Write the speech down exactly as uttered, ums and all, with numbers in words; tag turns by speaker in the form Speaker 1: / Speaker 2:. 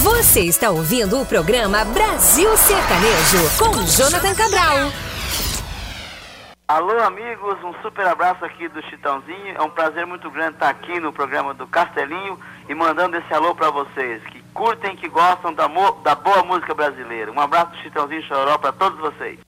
Speaker 1: Você está ouvindo o programa Brasil Sertanejo com Jonathan Cabral.
Speaker 2: Alô, amigos, um super abraço aqui do Chitãozinho. É um prazer muito grande estar aqui no programa do Castelinho e mandando esse alô para vocês que curtem, que gostam da, mo- da boa música brasileira. Um abraço do Chitãozinho Chororó para todos vocês.